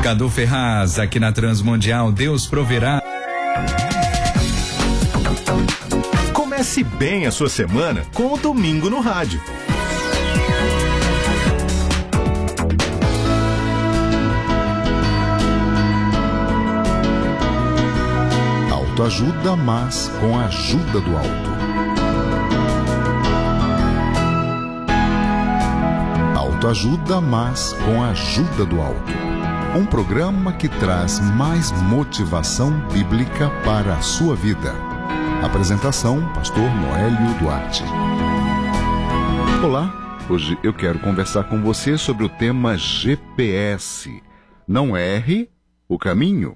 Cadu Ferraz, aqui na Transmundial, Deus proverá. Comece bem a sua semana com o Domingo no Rádio. Autoajuda, mas com a ajuda do alto. Autoajuda, mas com a ajuda do alto. Um programa que traz mais motivação bíblica para a sua vida. Apresentação, Pastor Noélio Duarte. Olá, hoje eu quero conversar com você sobre o tema GPS. Não erre o caminho.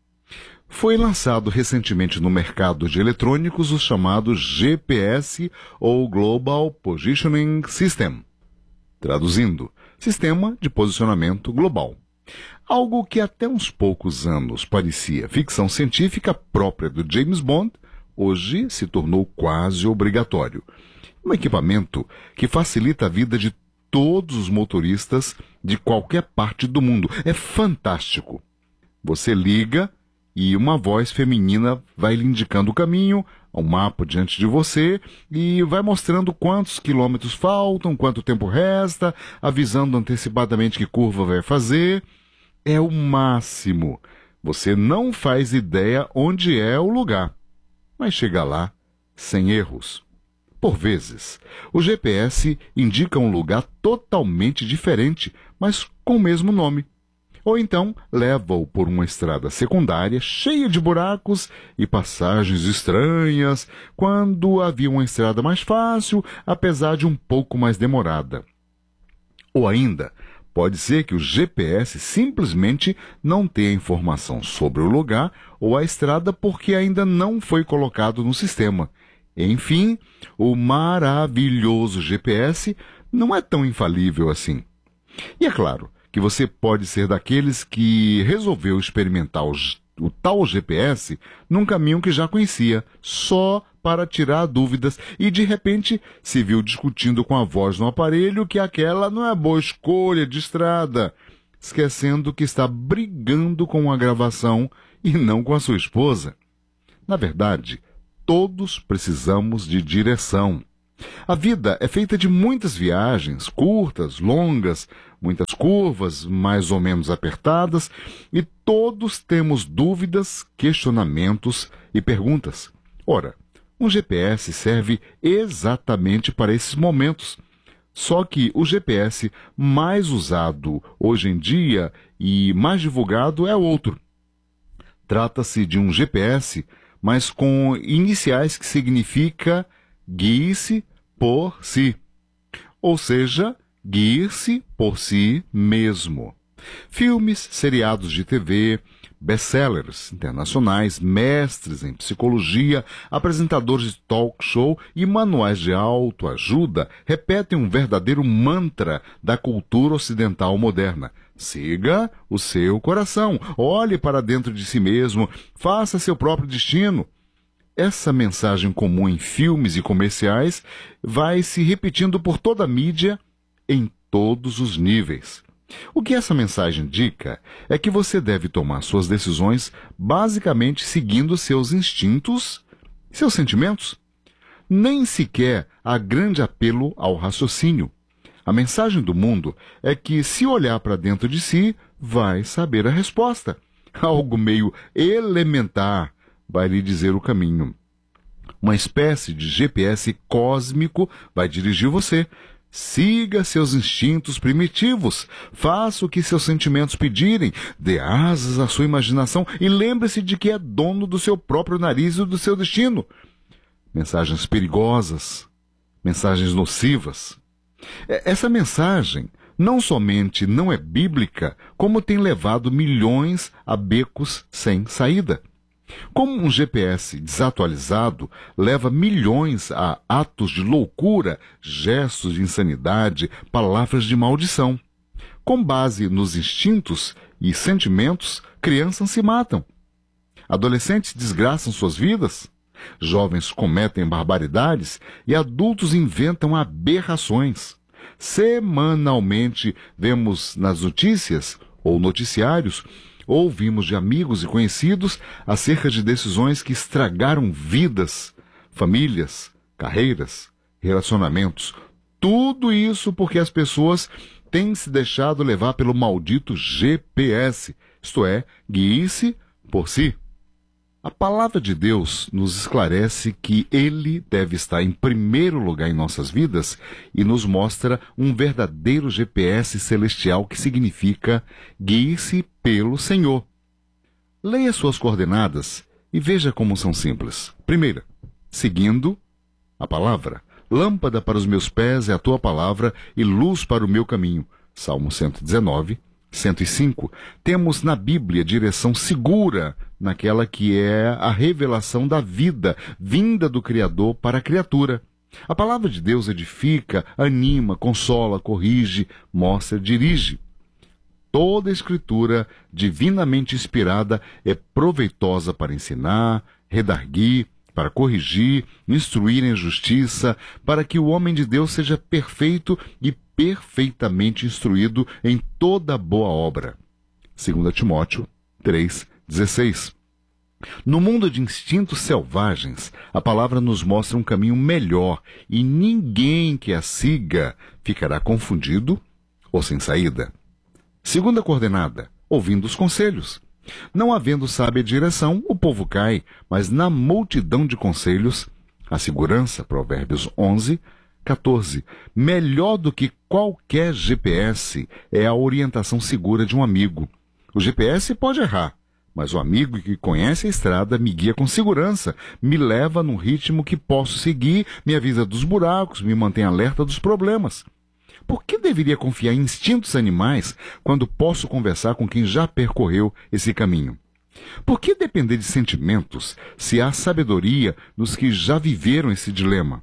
Foi lançado recentemente no mercado de eletrônicos o chamado GPS ou Global Positioning System. Traduzindo, Sistema de Posicionamento Global. Algo que até uns poucos anos parecia ficção científica própria do James Bond, hoje se tornou quase obrigatório. Um equipamento que facilita a vida de todos os motoristas de qualquer parte do mundo. É fantástico. Você liga e uma voz feminina vai lhe indicando o caminho, um mapa diante de você e vai mostrando quantos quilômetros faltam, quanto tempo resta, avisando antecipadamente que curva vai fazer. É o máximo. Você não faz ideia onde é o lugar, mas chega lá sem erros. Por vezes, o GPS indica um lugar totalmente diferente, mas com o mesmo nome. Ou então, leva-o por uma estrada secundária cheia de buracos e passagens estranhas, quando havia uma estrada mais fácil, apesar de um pouco mais demorada. Ou ainda, pode ser que o GPS simplesmente não tenha informação sobre o lugar ou a estrada porque ainda não foi colocado no sistema. Enfim, o maravilhoso GPS não é tão infalível assim. E é claro que você pode ser daqueles que resolveu experimentar o tal GPS num caminho que já conhecia, só para tirar dúvidas, e de repente se viu discutindo com a voz no aparelho que aquela não é boa escolha de estrada, esquecendo que está brigando com a gravação e não com a sua esposa. Na verdade, todos precisamos de direção. A vida é feita de muitas viagens, curtas, longas, muitas curvas, mais ou menos apertadas, e todos temos dúvidas, questionamentos e perguntas. Ora, um GPS serve exatamente para esses momentos. Só que o GPS mais usado hoje em dia e mais divulgado é outro. Trata-se de um GPS, mas com iniciais que significa guie-se por si, ou seja, guie-se por si mesmo. Filmes, seriados de TV, best-sellers internacionais, mestres em psicologia, apresentadores de talk show e manuais de autoajuda repetem um verdadeiro mantra da cultura ocidental moderna. Siga o seu coração, olhe para dentro de si mesmo, faça seu próprio destino. Essa mensagem comum em filmes e comerciais vai se repetindo por toda a mídia em todos os níveis. O que essa mensagem indica é que você deve tomar suas decisões basicamente seguindo seus instintos, seus sentimentos. Nem sequer há grande apelo ao raciocínio. A mensagem do mundo é que, se olhar para dentro de si, vai saber a resposta. Algo meio elementar vai lhe dizer o caminho. Uma espécie de GPS cósmico vai dirigir você. Siga seus instintos primitivos, faça o que seus sentimentos pedirem, dê asas à sua imaginação e lembre-se de que é dono do seu próprio nariz e do seu destino. Mensagens perigosas, mensagens nocivas. Essa mensagem não somente não é bíblica, como tem levado milhões a becos sem saída. Como um GPS desatualizado leva milhões a atos de loucura, gestos de insanidade, palavras de maldição. Com base nos instintos e sentimentos, crianças se matam. Adolescentes desgraçam suas vidas. Jovens cometem barbaridades e adultos inventam aberrações. Semanalmente vemos nas notícias ou noticiários, ou ouvimos de amigos e conhecidos acerca de decisões que estragaram vidas, famílias, carreiras, relacionamentos. Tudo isso porque as pessoas têm se deixado levar pelo maldito GPS, isto é, guie-se por si. A palavra de Deus nos esclarece que Ele deve estar em primeiro lugar em nossas vidas e nos mostra um verdadeiro GPS celestial que significa guie-se pelo Senhor. Leia suas coordenadas e veja como são simples. Primeira, seguindo a palavra. Lâmpada para os meus pés é a tua palavra e luz para o meu caminho. Salmo 119, 105. Temos na Bíblia direção segura naquela que é a revelação da vida, vinda do Criador para a criatura. A palavra de Deus edifica, anima, consola, corrige, mostra, dirige. Toda a Escritura divinamente inspirada é proveitosa para ensinar, redarguir, para corrigir, instruir em justiça, para que o homem de Deus seja perfeito e perfeitamente instruído em toda boa obra. 2 Timóteo 3,16. No mundo de instintos selvagens, a palavra nos mostra um caminho melhor e ninguém que a siga ficará confundido ou sem saída. Segunda coordenada, ouvindo os conselhos. Não havendo sábia direção, o povo cai, mas na multidão de conselhos, a segurança, Provérbios 11, 14. Melhor do que qualquer GPS é a orientação segura de um amigo. O GPS pode errar, mas o amigo que conhece a estrada me guia com segurança, me leva num ritmo que posso seguir, me avisa dos buracos, me mantém alerta dos problemas. Por que deveria confiar em instintos animais quando posso conversar com quem já percorreu esse caminho? Por que depender de sentimentos se há sabedoria nos que já viveram esse dilema?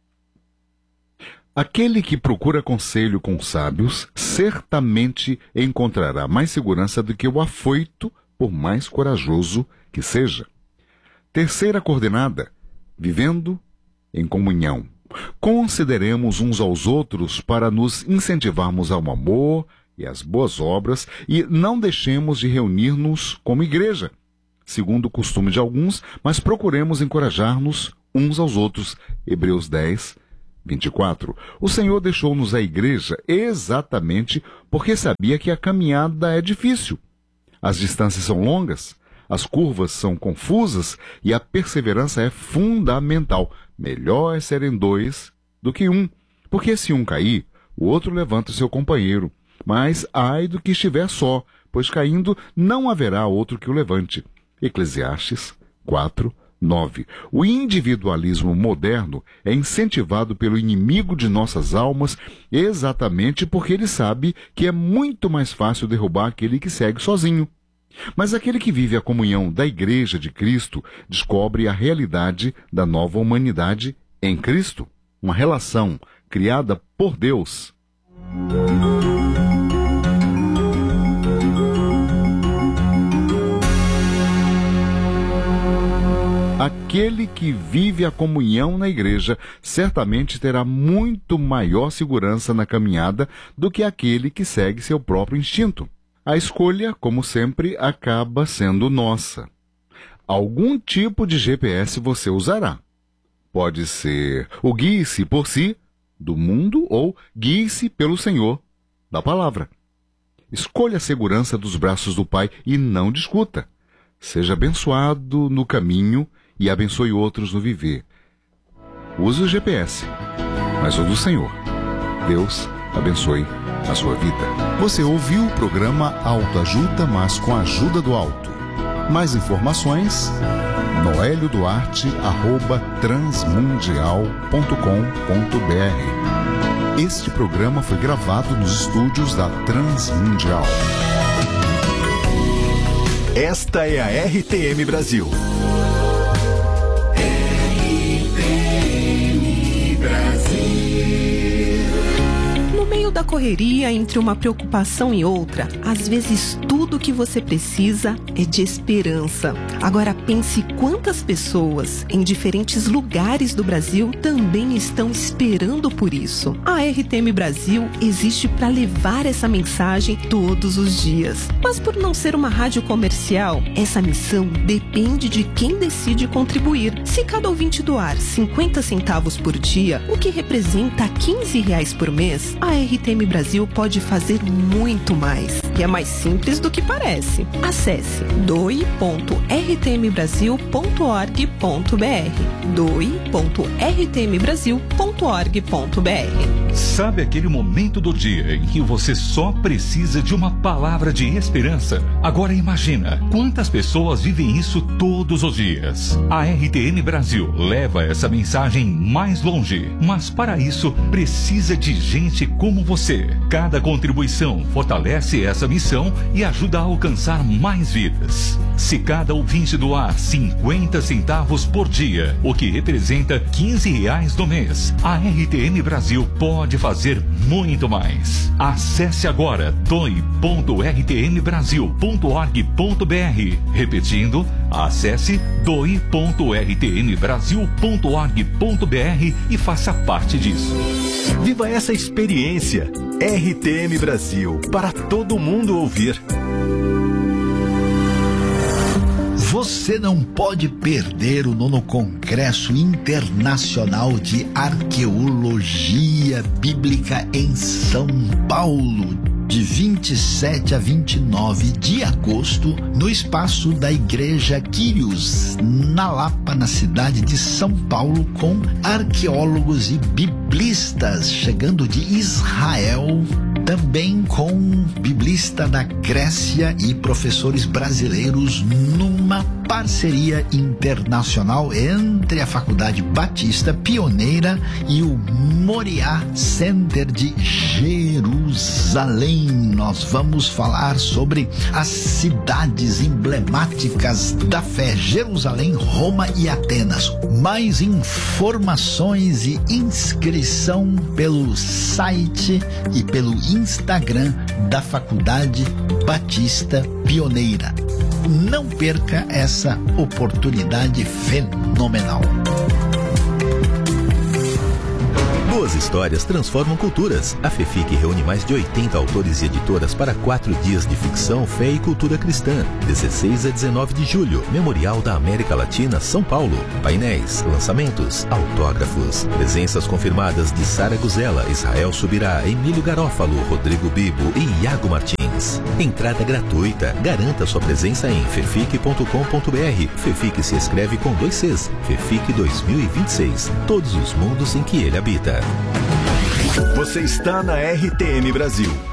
Aquele que procura conselho com sábios certamente encontrará mais segurança do que o afoito, por mais corajoso que seja. Terceira coordenada, vivendo em comunhão. Consideremos uns aos outros para nos incentivarmos ao amor e às boas obras e não deixemos de reunir-nos como igreja, segundo o costume de alguns, mas procuremos encorajar-nos uns aos outros. Hebreus 10, 24. O Senhor deixou-nos a igreja exatamente porque sabia que a caminhada é difícil. As distâncias são longas, as curvas são confusas e a perseverança é fundamental. Melhor é serem dois do que um, porque se um cair, o outro levanta o seu companheiro. Mas ai do que estiver só, pois caindo não haverá outro que o levante. Eclesiastes 4, 9. O individualismo moderno é incentivado pelo inimigo de nossas almas exatamente porque ele sabe que é muito mais fácil derrubar aquele que segue sozinho. Mas aquele que vive a comunhão da Igreja de Cristo descobre a realidade da nova humanidade em Cristo, uma relação criada por Deus. Aquele que vive a comunhão na igreja certamente terá muito maior segurança na caminhada do que aquele que segue seu próprio instinto. A escolha, como sempre, acaba sendo nossa. Algum tipo de GPS você usará. Pode ser o guie-se por si, do mundo, ou guie-se pelo Senhor, da palavra. Escolha a segurança dos braços do Pai e não discuta. Seja abençoado no caminho e abençoe outros no viver. Use o GPS, mas o do Senhor. Deus abençoe a sua vida. Você ouviu o programa Autoajuda, mas com a ajuda do alto. Mais informações, noelioduarte@transmundial.com.br. Este programa foi gravado nos estúdios da Transmundial. Esta é a RTM Brasil. da correria, entre uma preocupação e outra, às vezes tudo que você precisa é de esperança. Agora pense quantas pessoas em diferentes lugares do Brasil também estão esperando por isso. A RTM Brasil existe para levar essa mensagem todos os dias. Mas por não ser uma rádio comercial, essa missão depende de quem decide contribuir. Se cada ouvinte doar 50 centavos por dia, o que representa R$15 por mês, a RTM Brasil pode fazer muito mais. E é mais simples do que parece. Acesse doe.rtmbrasil.org.br doe.rtmbrasil.org.br. Sabe aquele momento do dia em que você só precisa de uma palavra de esperança? Agora imagina quantas pessoas vivem isso todos os dias. A RTM Brasil leva essa mensagem mais longe, mas para isso precisa de gente como você. Cada contribuição fortalece essa missão e ajuda a alcançar mais vidas. Se cada ouvinte doar 50 centavos por dia, o que representa R$15 no mês, a RTM Brasil pode fazer muito mais. Acesse agora doe.rtmbrasil.org.br. Repetindo, acesse doe.rtmbrasil.org.br e faça parte disso. Viva essa experiência. RTM Brasil, para todo mundo ouvir. Você não pode perder o 9º Congresso Internacional de Arqueologia Bíblica em São Paulo, de 27 a 29 de agosto, no espaço da Igreja Quírios, na Lapa, na cidade de São Paulo, com arqueólogos e biblistas chegando de Israel, também com biblista da Grécia e professores brasileiros, numa parceria internacional entre a Faculdade Batista Pioneira e o Moriá Center de Jerusalém. Nós vamos falar sobre as cidades emblemáticas da fé: Jerusalém, Roma e Atenas. Mais informações e inscrição pelo site e pelo Instagram da Faculdade Batista Pioneira. Não perca essa oportunidade fenomenal. Boas histórias transformam culturas. A FEFIC reúne mais de 80 autores e editoras para 4 dias de ficção, fé e cultura cristã. 16 a 19 de julho, Memorial da América Latina, São Paulo. Painéis, lançamentos, autógrafos. Presenças confirmadas de Sara Guzela, Israel Subirá, Emílio Garófalo, Rodrigo Bibo e Iago Martins. Entrada gratuita. Garanta sua presença em fefic.com.br. FEFIC se escreve com 2 Cs. FEFIC 2026. Todos os mundos em que ele habita. Você está na RTM Brasil.